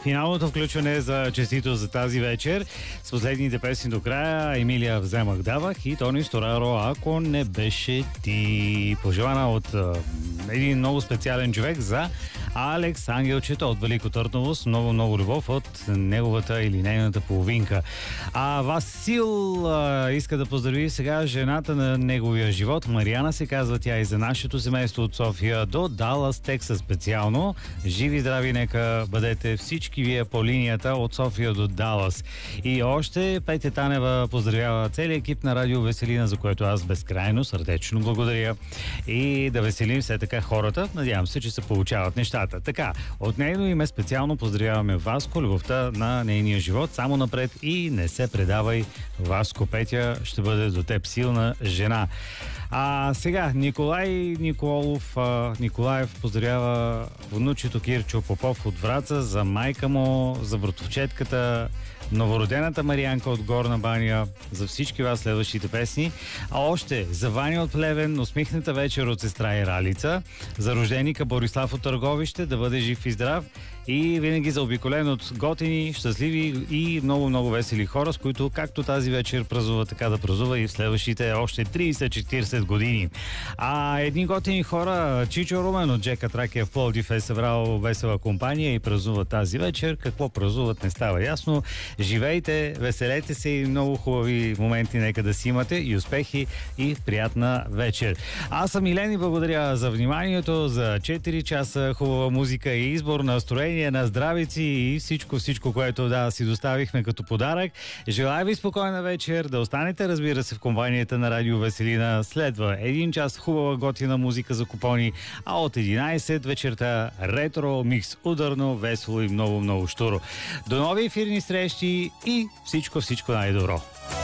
финалното включване за честито за тази вечер с последните песни до края. Емилия вземах, давах и Тони Стораро, ако не беше ти. Пожелана от един много специален човек за Алекс Ангелчето от Велико Търново с много любов от неговата или нейната половинка. А Васил иска да поздрави сега жената на неговия живот. Мариана се казва тя и за нашето семейство от София до Далас, Тексас специално. Живи, здрави, нека бъдете всички вие по линията от София до Далас. И още Петя Танева поздравява целият екип на Радио Веселина, за което аз безкрайно сърдечно благодаря. И да веселим все така хората. Надявам се, че се получават нещата. Така, от нейно име специално поздравяваме Васко, любовта на нейния живот. Само напред и не се предавай, Васко. Петя, ще бъде до теб силна жена. А сега Николай Николаев поздравява внучето Кирчо Попов от Враца, за майка му, за братовчетката, новородената Марианка от Горна баня, за всички вас следващите песни. А още за Ваня от Плевен, усмихната вечер от сестра Иралица, за рожденика Борислав от Търговище, да бъде жив и здрав и винаги заобиколен от готини, щастливи и много весели хора, с които както тази вечер празнува, така да празнува и в следващите още 30-40 години. А едни готини хора, Чичо Румен от Джека Тракия в Пловдив е събрал весела компания и празнува тази вечер. Какво празнуват не става ясно. Живейте, веселете се и много хубави моменти нека да си имате и успехи и приятна вечер. Аз съм Илен и благодаря за вниманието, за 4 часа хубава музика и избор, настроение, на здравици и всичко, което си доставихме като подарък. Желая ви спокойна вечер, да останете, разбира се, в компанията на Радио Веселина. Следва 1 час хубава готина музика за купони, а от 11 вечерта ретро, микс ударно, весело и много щуро. До нови ефирни срещи и всичко най-добро!